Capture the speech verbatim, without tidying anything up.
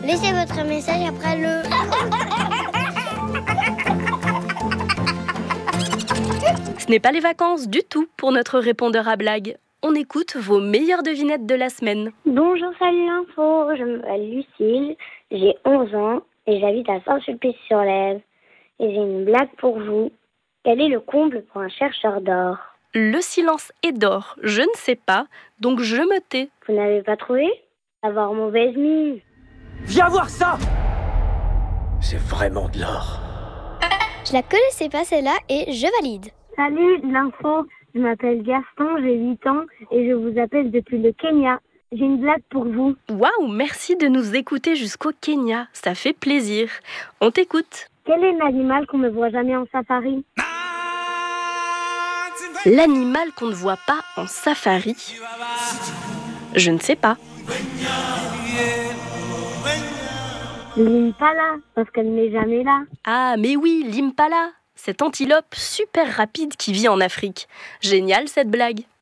Laissez votre message après le... Ce n'est pas les vacances du tout pour notre répondeur à blagues. On écoute vos meilleures devinettes de la semaine. Bonjour, salut l'info. Je m'appelle Lucille, j'ai onze ans et j'habite à Saint-Sulpice-sur-Lève. Et j'ai une blague pour vous. Quel est le comble pour un chercheur d'or? Le silence est d'or, je ne sais pas, donc je me tais. Vous n'avez pas trouvé? Avoir mauvaise mine. Viens voir ça! C'est vraiment de l'or. Je la connaissais pas celle-là et je valide. Salut l'info, je m'appelle Gaston, j'ai huit ans et je vous appelle depuis le Kenya. J'ai une blague pour vous. Waouh, merci de nous écouter jusqu'au Kenya, ça fait plaisir. On t'écoute. Quel est l'animal qu'on ne voit jamais en safari? L'animal qu'on ne voit pas en safari? Je ne sais pas. L'impala, parce qu'elle n'est jamais là. Ah, mais oui, l'impala, cette antilope super rapide qui vit en Afrique. Génial cette blague.